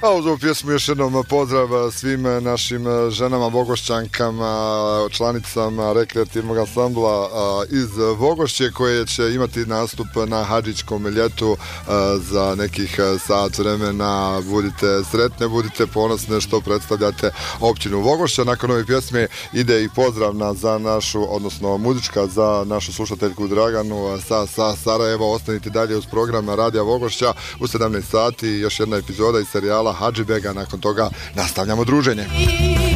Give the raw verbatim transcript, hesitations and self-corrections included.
A uz ovu pjesmu još jednom pozdrav svim našim ženama Vogošćankama, članicama rekreativnog ansambla iz Vogošće koje će imati nastup na Hadžićkom ljetu za nekih sat vremena. Budite sretne, budite ponosne što predstavljate općinu Vogošća. Nakon ove pjesme ide i pozdravna za našu, odnosno muzička za našu slušateljku Draganu sa, sa Sarajeva. Ostanite dalje uz program Radija Vogošća u sedamnaest sati, još jedna epizoda iz serijala Hadžibega. Nakon toga nastavljamo druženje.